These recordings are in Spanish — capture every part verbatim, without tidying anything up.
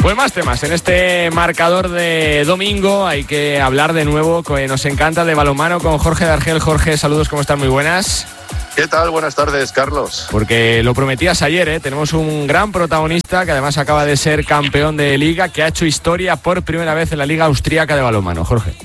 Pues más temas en este marcador de domingo. Hay que hablar de nuevo, que nos encanta, de balonmano con Jorge de Argel. Jorge, saludos, ¿cómo están? Muy buenas. ¿Qué tal? Buenas tardes, Carlos. Porque lo prometías ayer, ¿eh? Tenemos un gran protagonista que además acaba de ser campeón de Liga, que ha hecho historia por primera vez en la Liga Austríaca de balonmano. Jorge.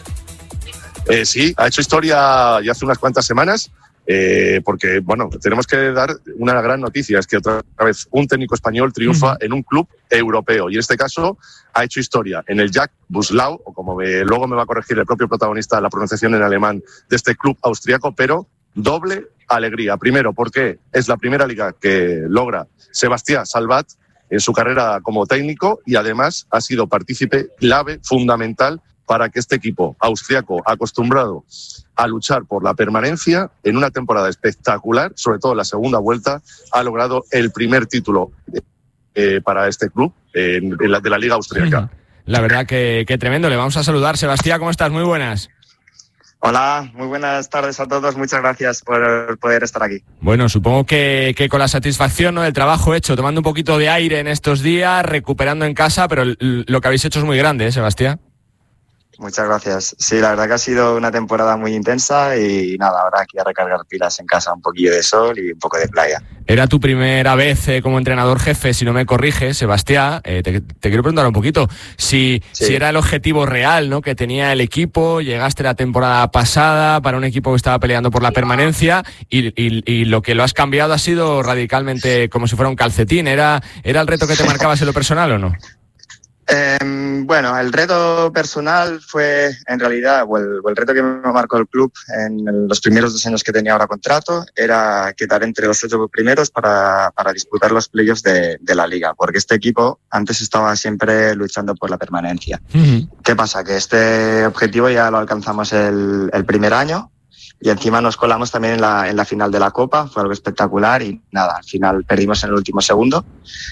Eh, sí, ha hecho historia ya hace unas cuantas semanas. Eh, porque, bueno, tenemos que dar una gran noticia, es que otra vez un técnico español triunfa uh-huh. en un club europeo, y en este caso ha hecho historia en el Jack Buslau, o como me, luego me va a corregir el propio protagonista la pronunciación en alemán de este club austríaco, pero doble alegría. Primero, porque es la primera liga que logra Sebastián Salvat en su carrera como técnico, y además ha sido partícipe clave, fundamental, para que este equipo austriaco, acostumbrado a luchar por la permanencia, en una temporada espectacular, sobre todo en la segunda vuelta, ha logrado el primer título eh, para este club eh, en la, de la Liga Austriaca. La verdad que, que tremendo. Le vamos a saludar. Sebastián, ¿cómo estás? Muy buenas. Hola, muy buenas tardes a todos. Muchas gracias por poder estar aquí. Bueno, supongo que, que con la satisfacción, ¿no?, del trabajo hecho, tomando un poquito de aire en estos días, recuperando en casa, pero lo que habéis hecho es muy grande, ¿eh, Sebastián? Muchas gracias. Sí, la verdad que ha sido una temporada muy intensa y nada, ahora aquí a recargar pilas en casa, un poquillo de sol y un poco de playa. Era tu primera vez eh, como entrenador jefe, si no me corriges, Sebastián. Eh, te, te quiero preguntar un poquito si, sí. si era el objetivo real, ¿no?, que tenía el equipo. Llegaste la temporada pasada para un equipo que estaba peleando por la permanencia y, y, y lo que lo has cambiado ha sido radicalmente como si fuera un calcetín. ¿Era, era el reto que te marcabas en lo personal o no? Eh, bueno, el reto personal fue en realidad, o el, o el reto que me marcó el club en los primeros dos años que tenía ahora contrato, era quedar entre los ocho primeros para, para disputar los playoffs de, de la liga, porque este equipo antes estaba siempre luchando por la permanencia. Uh-huh. ¿Qué pasa? Que este objetivo ya lo alcanzamos el, el primer año. Y encima nos colamos también en la, en la final de la Copa, fue algo espectacular y nada, al final perdimos en el último segundo.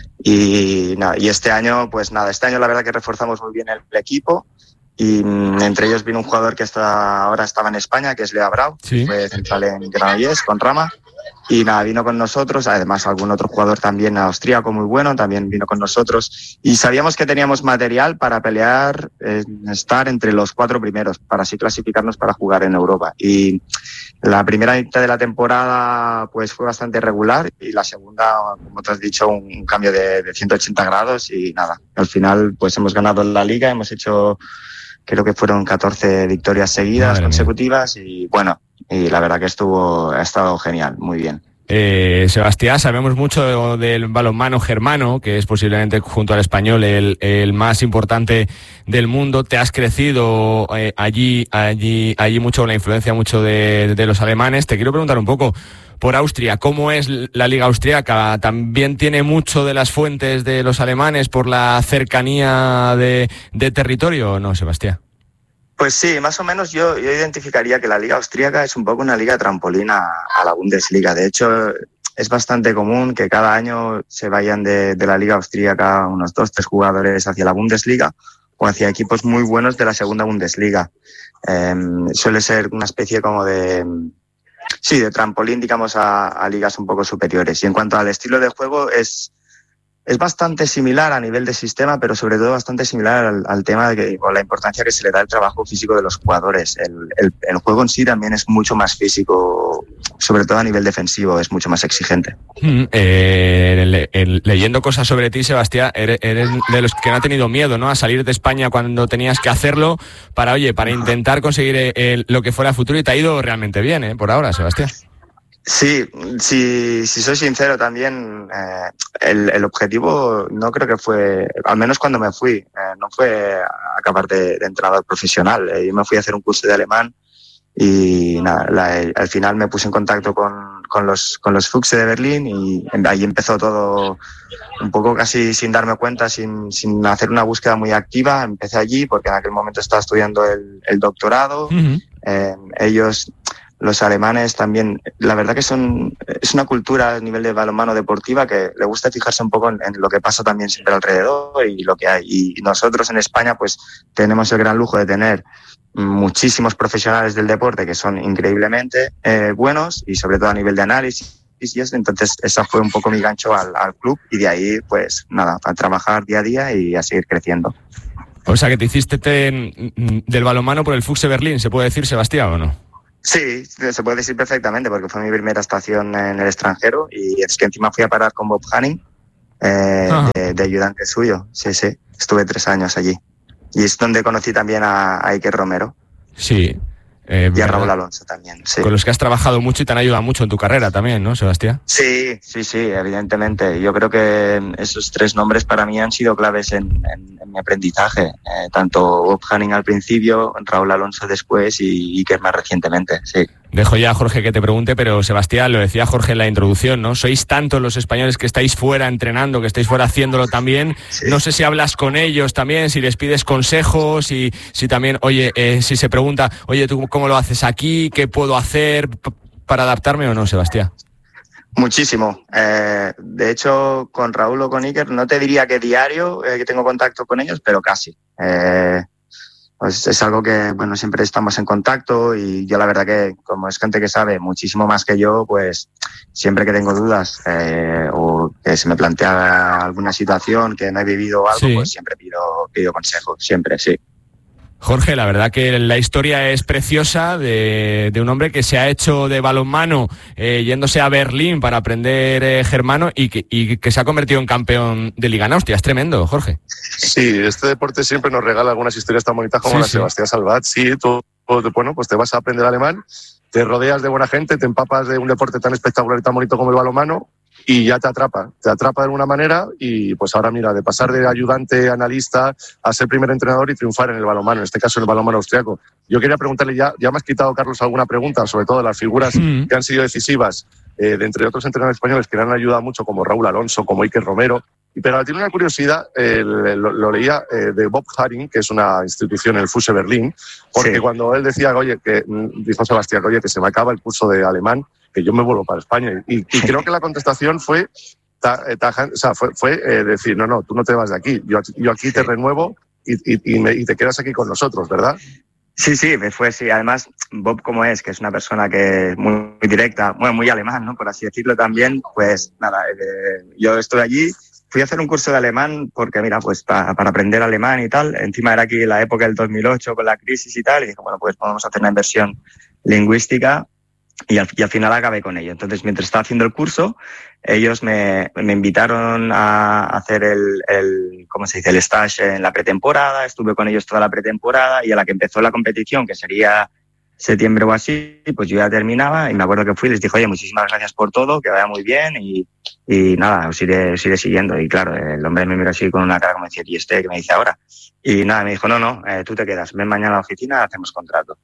Y nada, y este año, pues nada, este año la verdad que reforzamos muy bien el, el equipo y mm, entre ellos vino un jugador que hasta ahora estaba en España, que es Lea Brau, sí. que fue central en Granollers con Rama. Y nada, vino con nosotros, además algún otro jugador también austríaco muy bueno, también vino con nosotros. Y sabíamos que teníamos material para pelear, eh, estar entre los cuatro primeros, para así clasificarnos para jugar en Europa. Y la primera mitad de la temporada pues fue bastante regular y la segunda, como te has dicho, un, un cambio de, de ciento ochenta grados y nada. Al final pues hemos ganado la liga, hemos hecho, creo que fueron catorce victorias seguidas, Madre consecutivas mía. Y bueno, y la verdad que estuvo, ha estado genial, muy bien. Eh, Sebastián, sabemos mucho del balonmano germano, que es posiblemente junto al español el, el más importante del mundo. Te has crecido eh, allí, allí, allí mucho con la influencia mucho de, de los alemanes. Te quiero preguntar un poco por Austria, ¿cómo es la liga austríaca? ¿También tiene mucho de las fuentes de los alemanes por la cercanía de, de territorio o no, Sebastián? Pues sí, más o menos yo, yo identificaría que la liga austríaca es un poco una liga trampolín a, a la Bundesliga. De hecho, es bastante común que cada año se vayan de, de la liga austríaca unos dos, tres jugadores hacia la Bundesliga o hacia equipos muy buenos de la segunda Bundesliga. Eh, suele ser una especie como de, sí, de trampolín, digamos, a, a ligas un poco superiores. Y en cuanto al estilo de juego, es... Es bastante similar a nivel de sistema, pero sobre todo bastante similar al, al tema de que, o la importancia que se le da al trabajo físico de los jugadores. El, el, el juego en sí también es mucho más físico, sobre todo a nivel defensivo, es mucho más exigente. Mm, eh, le, el, leyendo cosas sobre ti, Sebastián, eres, eres de los que no ha tenido miedo, ¿no?, a salir de España cuando tenías que hacerlo para, oye, para intentar conseguir el, lo que fuera futuro, y te ha ido realmente bien, ¿eh?, por ahora, Sebastián. Sí, sí, si soy sincero también, eh, el, el objetivo no creo que fue, al menos cuando me fui, eh, no fue acabar de, de entrenador profesional. Eh, yo me fui a hacer un curso de alemán y nada, la, al final me puse en contacto con, con los con los Füchse de Berlín y ahí empezó todo un poco casi sin darme cuenta, sin, sin hacer una búsqueda muy activa. Empecé allí porque en aquel momento estaba estudiando el, el doctorado. Uh-huh. Eh, ellos... Los alemanes también, la verdad que son es una cultura a nivel de balonmano deportiva que le gusta fijarse un poco en, en lo que pasa también siempre alrededor y lo que hay. Y nosotros en España pues tenemos el gran lujo de tener muchísimos profesionales del deporte que son increíblemente eh, buenos y sobre todo a nivel de análisis y eso, entonces esa fue un poco mi gancho al, al club y de ahí pues nada, a trabajar día a día y a seguir creciendo. O sea que te hiciste te, del balonmano por el Füchse Berlín, ¿se puede decir, Sebastián, o no? Sí, se puede decir perfectamente porque fue mi primera estación en el extranjero y es que encima fui a parar con Bob Hanning, eh, de, de ayudante suyo. Sí, sí, estuve tres años allí. Y es donde conocí también a, a Iker Romero. Sí. Eh, y a Raúl Alonso también, sí. Con los que has trabajado mucho y te han ayudado mucho en tu carrera también, ¿no, Sebastián? Sí, sí, sí, evidentemente. Yo creo que esos tres nombres para mí han sido claves en, en, en mi aprendizaje. Eh, tanto Bob Hanning al principio, Raúl Alonso después y Iker más recientemente, sí. Dejo ya a Jorge que te pregunte, pero Sebastián, lo decía Jorge en la introducción, ¿no? Sois tantos los españoles que estáis fuera entrenando, que estáis fuera haciéndolo también. Sí. No sé si hablas con ellos también, si les pides consejos, y si también, oye, eh, si se pregunta, oye, ¿tú cómo lo haces aquí? ¿Qué puedo hacer p- para adaptarme o no, Sebastián? Muchísimo. Eh, de hecho, con Raúl o con Iker, no te diría que diario eh, que tengo contacto con ellos, pero casi. Eh, Pues es algo que, bueno, siempre estamos en contacto y yo la verdad que, como es gente que sabe muchísimo más que yo, pues siempre que tengo dudas eh, o que se me plantea alguna situación que no he vivido o algo, sí. pues siempre pido, pido consejo, siempre, sí. Jorge, la verdad que la historia es preciosa de, de un hombre que se ha hecho de balonmano eh, yéndose a Berlín para aprender eh, germano y que, y que se ha convertido en campeón de Liga en Austria. Es tremendo, Jorge. Sí, este deporte siempre nos regala algunas historias tan bonitas como sí, la de sí. Sebastián Salvat. Sí, tú, bueno, pues te vas a aprender alemán, te rodeas de buena gente, te empapas de un deporte tan espectacular y tan bonito como el balonmano y ya te atrapa, te atrapa de alguna manera y pues ahora mira, de pasar de ayudante, analista a ser primer entrenador y triunfar en el balonmano, en este caso en el balonmano austriaco. Yo quería preguntarle, ya, ya me has quitado, Carlos, alguna pregunta, sobre todo de las figuras mm. que han sido decisivas, eh, de entre otros entrenadores españoles que le han ayudado mucho, como Raúl Alonso, como Iker Romero. Pero tiene una curiosidad, eh, lo, lo leía eh, de Bob Hanning, que es una institución en el Füchse Berlín, porque sí. cuando él decía, oye, que dijo Sebastián, oye, que se me acaba el curso de alemán, que yo me vuelvo para España. Y, y creo que la contestación fue, ta, ta, o sea, fue, fue eh, decir, no, no, tú no te vas de aquí, yo, yo aquí sí. te renuevo y, y, y, me, y te quedas aquí con nosotros, ¿verdad? Sí, sí, me fue sí. Además, Bob, como es, que es una persona que es muy, muy directa, bueno, muy alemán, ¿no? Por así decirlo también, pues nada, eh, yo estoy allí. Fui a hacer un curso de alemán porque, mira, pues para, para aprender alemán y tal. Encima era aquí la época del dos mil ocho con la crisis y tal. Y dije, bueno, pues vamos a hacer una inversión lingüística y al, y al final acabé con ello. Entonces, mientras estaba haciendo el curso, ellos me, me invitaron a hacer el, el, ¿cómo se dice? El stage en la pretemporada. Estuve con ellos toda la pretemporada y a la que empezó la competición, que sería septiembre o así, pues yo ya terminaba y me acuerdo que fui y les dije, oye, muchísimas gracias por todo, que vaya muy bien y, y nada, os iré, os iré siguiendo. Y claro, el hombre me miró así con una cara como decía, ¿y este qué me dice ahora? Y nada, me dijo, no, no, eh, tú te quedas, ven mañana a la oficina, hacemos contrato.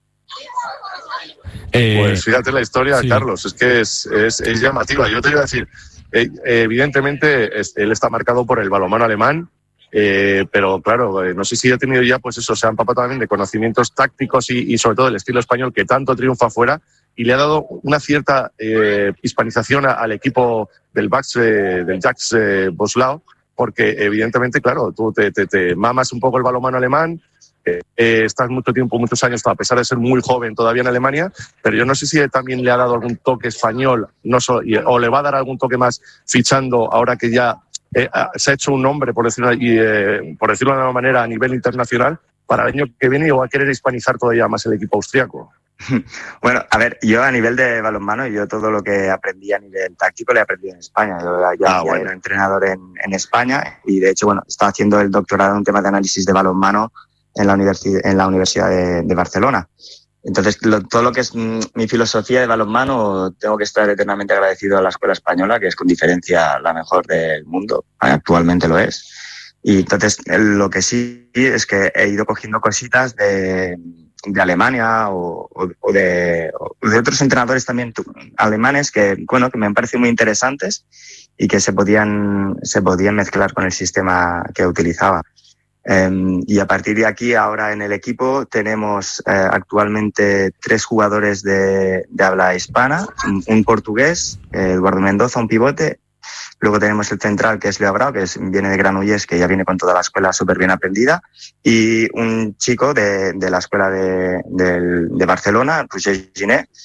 Eh, pues fíjate la historia, sí. Carlos, es que es, es, es llamativa. Yo te iba a decir, eh, evidentemente es, él está marcado por el balonmano alemán, Eh, pero claro, eh, no sé si ha tenido ya, pues eso, se ha empapado también de conocimientos tácticos y, y sobre todo del estilo español que tanto triunfa afuera y le ha dado una cierta eh, hispanización a, al equipo del Bax, eh, del Jax eh, Boslao, porque evidentemente, claro, tú te, te, te mamas un poco el balonmano alemán, eh, eh, estás mucho tiempo, muchos años, a pesar de ser muy joven todavía en Alemania, pero yo no sé si también le ha dado algún toque español, no solo, y, o le va a dar algún toque más fichando ahora que ya Eh, se ha hecho un nombre, por decirlo, y, eh, por decirlo de alguna manera, a nivel internacional, para el año que viene, o va a querer hispanizar todavía más el equipo austriaco. Bueno, a ver, yo a nivel de balonmano, yo todo lo que aprendí a nivel táctico lo he aprendido en España. Yo ya, ah, ya bueno. era entrenador en, en España y, de hecho, bueno, estaba haciendo el doctorado en un tema de análisis de balonmano en la, universi- en la Universidad de, de Barcelona. Entonces, lo, todo lo que es mm, mi filosofía de balonmano, tengo que estar eternamente agradecido a la escuela española, que es con diferencia la mejor del mundo, actualmente lo es. Y entonces, lo que sí es que he ido cogiendo cositas de, de Alemania o, o, o, de, o de otros entrenadores también alemanes que, bueno, que me han parecido muy interesantes y que se podían, se podían mezclar con el sistema que utilizaba. Um, y a partir de aquí, ahora en el equipo tenemos eh, actualmente tres jugadores de, de habla hispana, un, un portugués, eh, Eduardo Mendoza, un pivote, luego tenemos el central que es Leo Grau, que es, viene de Granollers, que ya viene con toda la escuela súper bien aprendida, y un chico de, de la escuela de, de, de Barcelona, Roger Giné,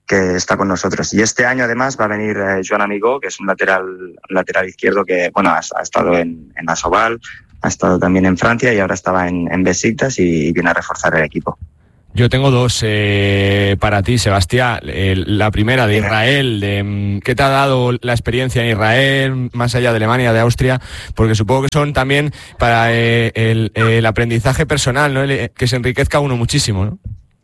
que está con nosotros. Y este año además va a venir eh, Joan Amigó, que es un lateral, un lateral izquierdo que bueno ha, ha estado en, en Asobal, ha estado también en Francia y ahora estaba en, en Besiktas y viene a reforzar el equipo. Yo tengo dos eh, para ti, Sebastián. Eh, la primera de Israel. De, ¿qué te ha dado la experiencia en Israel, más allá de Alemania, de Austria? Porque supongo que son también para eh, el, el aprendizaje personal, ¿no? El, que se enriquezca uno muchísimo, ¿no?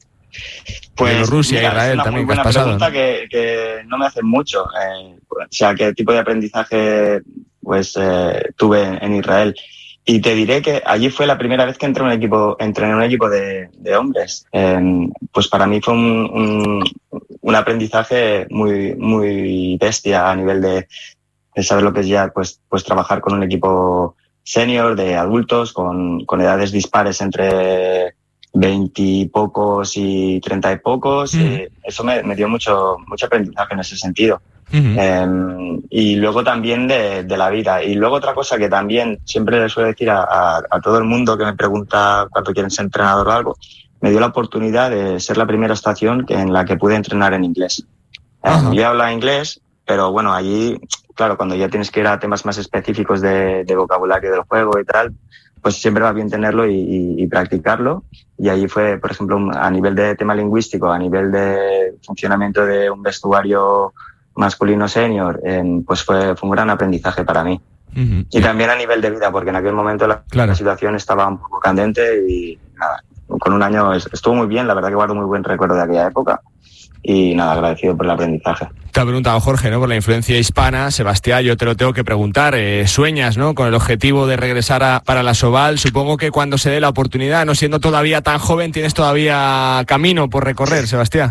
Pues Bielorrusia, mira, Israel es una también, muy que has buena pasado, pregunta, ¿no? que, que no me hacen mucho. Eh, o sea, qué tipo de aprendizaje pues eh, tuve en, en Israel. Y te diré que allí fue la primera vez que entré en un equipo, entré en un equipo de, de hombres. Eh, pues para mí fue un, un, un aprendizaje muy, muy bestia a nivel de, de saber lo que es ya pues, pues trabajar con un equipo senior de adultos con, con edades dispares entre veinte y pocos y treinta y pocos. Mm. Y eso me, me dio mucho, mucho aprendizaje en ese sentido. Uh-huh. Eh, y luego también de, de la vida. Y luego otra cosa que también siempre le suelo decir a, a, a todo el mundo que me pregunta cuando quieren ser entrenador o algo, me dio la oportunidad de ser la primera estación que, en la que pude entrenar en inglés. Uh-huh. Eh, yo hablaba inglés, pero bueno, allí, claro, cuando ya tienes que ir a temas más específicos de, de vocabulario del juego y tal, pues siempre va bien tenerlo y, y, y practicarlo. Y allí fue, por ejemplo, a nivel de tema lingüístico, a nivel de funcionamiento de un vestuario masculino senior, eh, pues fue, fue un gran aprendizaje para mí. Uh-huh. Y también a nivel de vida, porque en aquel momento la, claro. la situación estaba un poco candente y nada, con un año estuvo muy bien, la verdad que guardo muy buen recuerdo de aquella época y nada, agradecido por el aprendizaje. Te ha preguntado Jorge, ¿no? Por la influencia hispana. Sebastián, yo te lo tengo que preguntar. Eh, ¿Sueñas, no? Con el objetivo de regresar a, para la Asobal? Supongo que cuando se dé la oportunidad, no siendo todavía tan joven, tienes todavía camino por recorrer, Sebastián.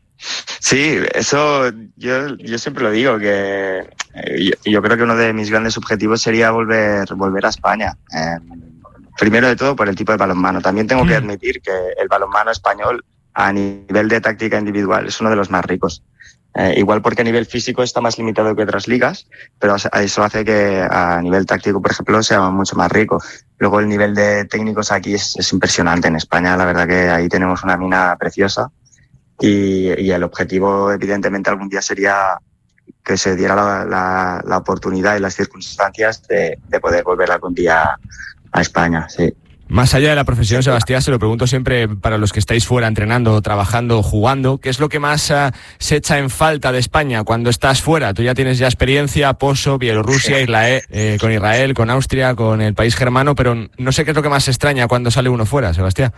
Sí, eso yo, yo siempre lo digo, que eh, yo, yo creo que uno de mis grandes objetivos sería volver, volver a España. Eh, primero de todo por el tipo de balonmano. También tengo mm. que admitir que el balonmano español a nivel de táctica individual es uno de los más ricos. Eh, igual porque a nivel físico está más limitado que otras ligas, pero eso hace que a nivel táctico, por ejemplo, sea mucho más rico. Luego el nivel de técnicos aquí es, es impresionante. En España la verdad que ahí tenemos una mina preciosa. Y, y el objetivo, evidentemente, algún día sería que se diera la, la, la oportunidad y las circunstancias de, de poder volver algún día a España, sí. Más allá de la profesión, Sebastián, se lo pregunto siempre para los que estáis fuera entrenando, trabajando, jugando, ¿qué es lo que más uh, se echa en falta de España cuando estás fuera? Tú ya tienes ya experiencia, Pozo, Bielorrusia, Israel, eh, con Israel, con Austria, con el país germano, pero no sé qué es lo que más se extraña cuando sale uno fuera, Sebastián.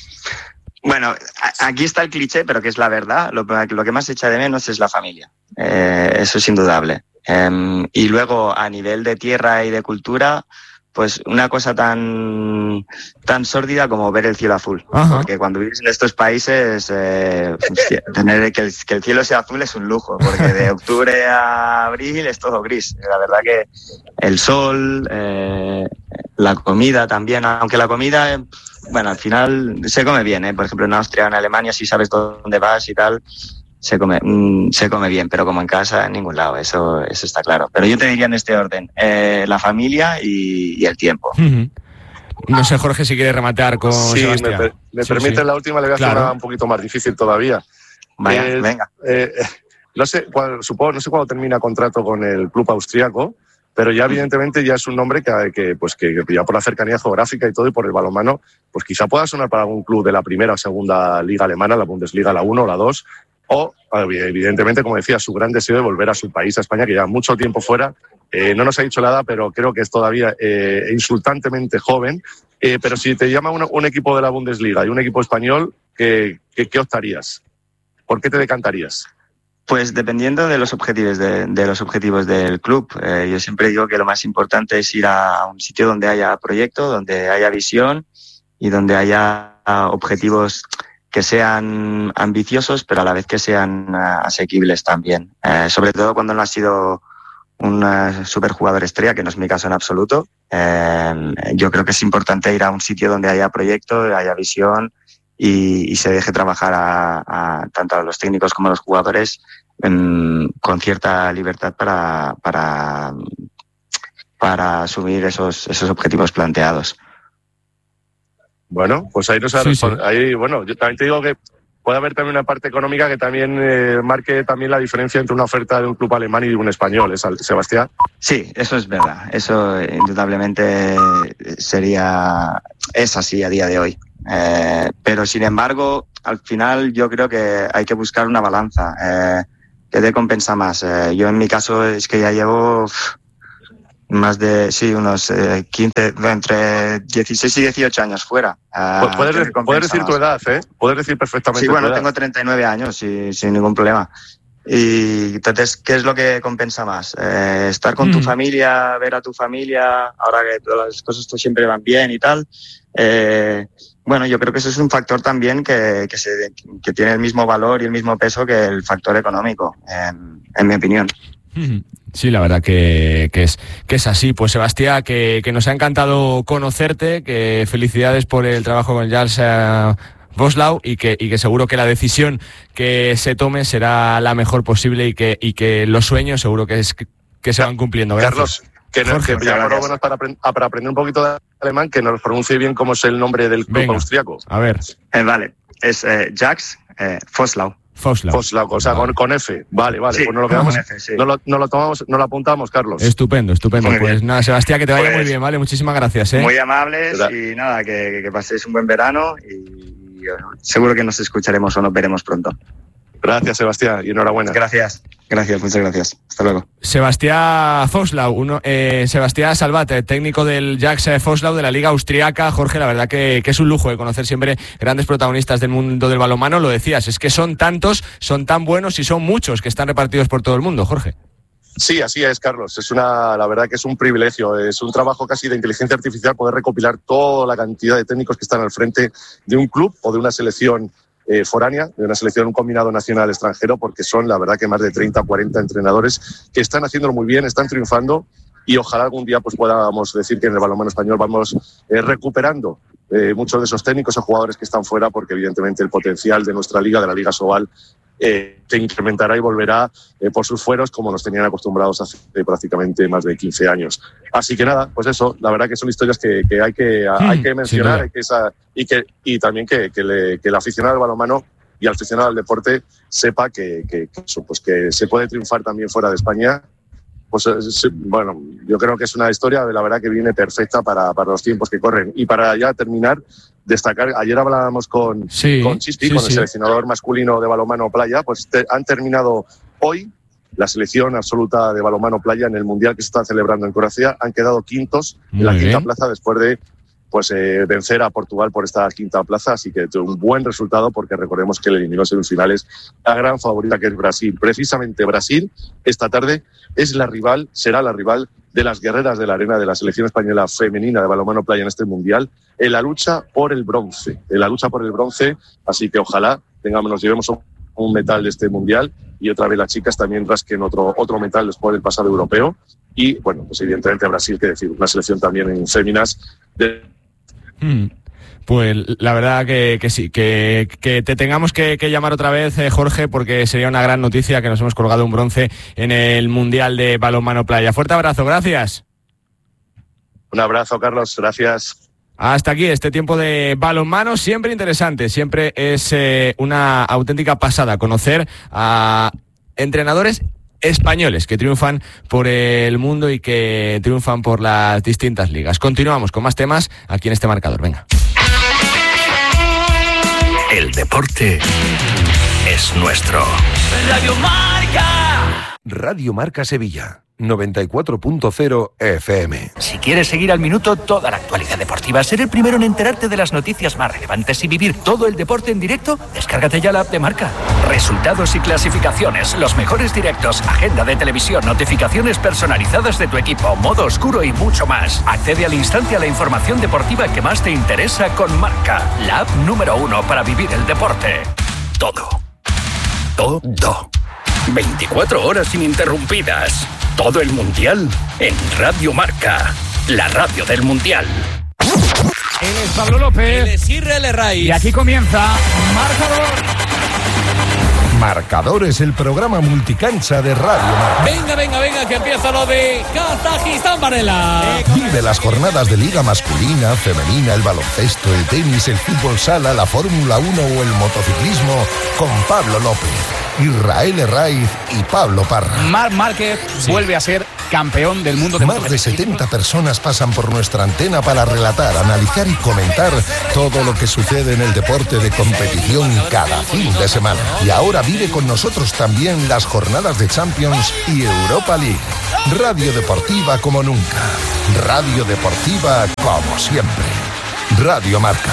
Bueno, aquí está el cliché, pero que es la verdad. Lo, lo que más se echa de menos es la familia. Eh, eso es indudable. Eh, y luego, a nivel de tierra y de cultura, pues una cosa tan tan sórdida como ver el cielo azul. Ajá. Porque cuando vives en estos países, eh, tener que el, que el cielo sea azul es un lujo, porque de octubre a abril es todo gris. La verdad que el sol, eh, la comida también, aunque la comida... Eh, Bueno, al final se come bien, ¿eh? Por ejemplo, en Austria, en Alemania, si sabes dónde vas y tal, se come mmm, se come bien, pero como en casa, en ningún lado, eso eso está claro. Pero yo te diría en este orden, eh, la familia y, y el tiempo. Uh-huh. No sé, Jorge, si quieres rematar con sí, Sebastián. Me, per- me sí, permite sí. La última, le voy a hacer claro. Una un poquito más difícil todavía. Vaya, eh, venga. Eh, no sé, cuál, supongo, no sé cuándo termina contrato con el club austriaco, pero ya evidentemente ya es un nombre que, que, pues que ya por la cercanía geográfica y todo y por el balonmano, pues quizá pueda sonar para algún club de la primera o segunda liga alemana, la Bundesliga, la uno o la dos, o evidentemente, como decía, su gran deseo de volver a su país, a España, que lleva mucho tiempo fuera. Eh, no nos ha dicho nada, pero creo que es todavía eh, insultantemente joven. Eh, pero si te llama un, un equipo de la Bundesliga y un equipo español, ¿qué, qué, qué optarías? ¿Por qué te decantarías? Pues dependiendo de los objetivos de, de los objetivos del club. Eh, yo siempre digo que lo más importante es ir a un sitio donde haya proyecto, donde haya visión y donde haya objetivos que sean ambiciosos, pero a la vez que sean uh, asequibles también. Eh, sobre todo cuando no has sido un uh, superjugador estrella, que no es mi caso en absoluto. Eh, yo creo que es importante ir a un sitio donde haya proyecto, haya visión, Y, y se deje trabajar a, a tanto a los técnicos como a los jugadores en, con cierta libertad para, para, para asumir esos, esos objetivos planteados. Bueno, pues ahí nos ha sí, respondido. Sí. Ahí, bueno, yo también te digo que puede haber también una parte económica que también eh, marque también la diferencia entre una oferta de un club alemán y de un español, ¿es, Sebastián? Sí, eso es verdad. Eso indudablemente sería, es así a día de hoy. Eh, pero sin embargo, al final yo creo que hay que buscar una balanza. Eh, ¿Qué te compensa más? Eh, yo en mi caso es que ya llevo uff, más de, sí, unos eh, quince, entre dieciséis y dieciocho años fuera. Uh, puedes, de, puedes decir más? Tu edad, ¿eh? Puedes decir perfectamente Sí, bueno, tu edad. Tengo treinta y nueve años y sin ningún problema. Y entonces, ¿qué es lo que compensa más? Eh, estar con mm. tu familia, ver a tu familia, ahora que todas las cosas pues, siempre van bien y tal. Eh, bueno, yo creo que eso es un factor también que, que, se, que tiene el mismo valor y el mismo peso que el factor económico, en, en mi opinión. Sí, la verdad que, que, es, que es así. Pues Sebastián, que, que nos ha encantado conocerte, que felicidades por el trabajo con Jarls Vosloo y que, y que seguro que la decisión que se tome será la mejor posible y que, y que los sueños seguro que, es, que se van cumpliendo. Gracias. Carlos, que, nos, Jorge, que ya por lo menos para, para aprender un poquito de alemán, que nos pronuncie bien cómo es el nombre del club austriaco. A ver. Eh, vale, es eh, Jarls eh, Vosloo. Vosloo. Vosloo, o sea, con, con F. Vale, vale. Sí, pues no lo quedamos, F, sí. no lo, no lo tomamos, no lo apuntamos, Carlos. Estupendo, estupendo. Muy pues bien. nada, Sebastián, que te vaya pues, muy bien, ¿vale? Muchísimas gracias, ¿eh? Muy amables y nada, que, que paséis un buen verano y, y seguro que nos escucharemos o nos veremos pronto. Gracias, Sebastián, y enhorabuena. Gracias, gracias, muchas gracias. Hasta luego. Sebastián Vosloo, uno, eh, Sebastián Salvat, técnico del Ajax Vosloo de la Liga Austriaca. Jorge, la verdad que, que es un lujo de conocer siempre grandes protagonistas del mundo del balonmano. Lo decías, es que son tantos, son tan buenos y son muchos que están repartidos por todo el mundo, Jorge. Sí, así es, Carlos. Es una, la verdad que es un privilegio. Es un trabajo casi de inteligencia artificial poder recopilar toda la cantidad de técnicos que están al frente de un club o de una selección Eh, foránea, de una selección, un combinado nacional extranjero, porque son la verdad que más de treinta o cuarenta entrenadores que están haciéndolo muy bien, están triunfando y ojalá algún día pues podamos decir que en el balonmano español vamos eh, recuperando eh, muchos de esos técnicos o jugadores que están fuera, porque evidentemente el potencial de nuestra liga, de la Liga Sobal, eh, se incrementará y volverá eh, por sus fueros como nos tenían acostumbrados hace eh, prácticamente más de quince años. Así que nada, pues eso, la verdad que son historias que, que, hay, que mm, hay que mencionar hay que esa, y, que, y también que, que, le, que el aficionado al balonmano y el aficionado al deporte sepa que, que, que, eso, pues que se puede triunfar también fuera de España. Pues bueno, yo creo que es una historia, la verdad, que viene perfecta para, para los tiempos que corren. Y para ya terminar, destacar, ayer hablábamos con, sí, con Chisti, sí, con sí. el seleccionador masculino de balonmano playa, pues te, han terminado hoy la selección absoluta de balonmano playa en el Mundial que se está celebrando en Croacia. Han quedado quintos Muy en la bien. quinta plaza después de pues eh, vencer a Portugal por esta quinta plaza, así que un buen resultado porque recordemos que el eliminó en semifinales la gran favorita que es Brasil. Precisamente Brasil esta tarde es la rival, será la rival de las guerreras de la arena de la selección española femenina de balonmano playa en este mundial, en la lucha por el bronce, en la lucha por el bronce, así que ojalá tengamos, nos llevemos un metal de este mundial y otra vez las chicas también rasquen otro, otro metal después del pasado europeo y bueno, pues evidentemente Brasil, que decir, una selección también en féminas de Mm. Pues la verdad que, que sí, que, que te tengamos que, que llamar otra vez, eh, Jorge, porque sería una gran noticia que nos hemos colgado un bronce en el Mundial de Balonmano Playa. Fuerte abrazo, gracias. Un abrazo, Carlos, gracias. Hasta aquí este tiempo de balonmano, siempre interesante, siempre es eh, una auténtica pasada conocer a entrenadores españoles que triunfan por el mundo y que triunfan por las distintas ligas. Continuamos con más temas aquí en este marcador. Venga. El deporte es nuestro. Radio Marca. Radio Marca Sevilla, noventa y cuatro punto cero F M. Si quieres seguir al minuto toda la actualidad deportiva, ser el primero en enterarte de las noticias más relevantes y vivir todo el deporte en directo, descárgate ya la app de Marca. Resultados y clasificaciones, los mejores directos, agenda de televisión, notificaciones personalizadas de tu equipo, modo oscuro y mucho más. Accede al instante a la información deportiva que más te interesa con Marca, la app número uno para vivir el deporte. Todo. Todo. veinticuatro horas ininterrumpidas. Todo el Mundial en Radio Marca, la radio del Mundial. Él es Pablo López. Él es Israel Herraiz. Y aquí comienza Marcador. Marcador es el programa multicancha de Radio Marca. Venga, venga, venga, que empieza lo de Kazajistán, Varela. Vive las jornadas de liga masculina, femenina, el baloncesto, el tenis, el fútbol sala, la Fórmula uno o el motociclismo con Pablo López, Israel Herraiz y Pablo Parra. Marc Márquez sí. vuelve a ser campeón del mundo de Más de setenta personas pasan por nuestra antena para relatar, analizar y comentar todo lo que sucede en el deporte de competición cada fin de semana. Y ahora vive con nosotros también las jornadas de Champions y Europa League. Radio Deportiva como nunca. Radio Deportiva como siempre. Radio Marca.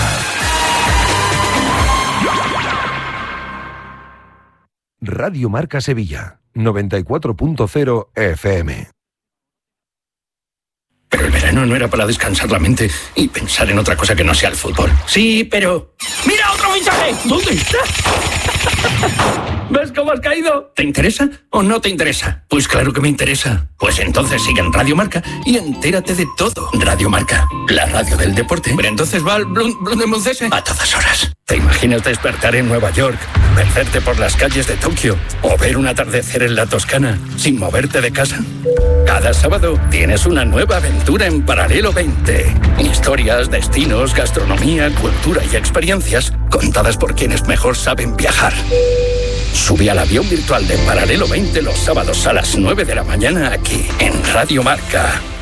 Radio Marca Sevilla, noventa y cuatro punto cero F M. Pero el verano no era para descansar la mente y pensar en otra cosa que no sea el fútbol. Sí, pero... ¡Mira otro fichaje! ¿Dónde está? ¿Ves cómo has caído? ¿Te interesa o no te interesa? Pues claro que me interesa. Pues entonces sigue en Radio Marca y entérate de todo. Radio Marca, la radio del deporte. Pero entonces va al Blundemuncese a todas horas. ¿Te imaginas despertar en Nueva York, perderte por las calles de Tokio o ver un atardecer en la Toscana sin moverte de casa? Cada sábado tienes una nueva aventura en Paralelo veinte. Historias, destinos, gastronomía, cultura y experiencias contadas por quienes mejor saben viajar. Sube al avión virtual de Paralelo veinte los sábados a las nueve de la mañana aquí en Radio Marca.